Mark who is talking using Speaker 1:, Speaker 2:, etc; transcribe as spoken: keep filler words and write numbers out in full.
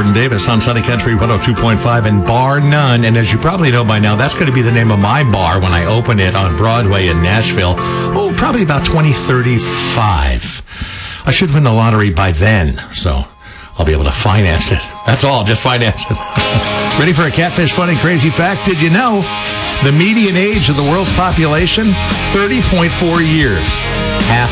Speaker 1: Jordan Davis on Sunny Country one oh two point five, and bar none. And as you probably know by now, that's going to be the name of my bar when I open it on Broadway in Nashville. Oh, probably about twenty thirty-five. I should win the lottery by then, so I'll be able to finance it. That's all, just finance it. Ready for a Catfish Funny Crazy Fact? Did you know the median age of the world's population? thirty point four years. Half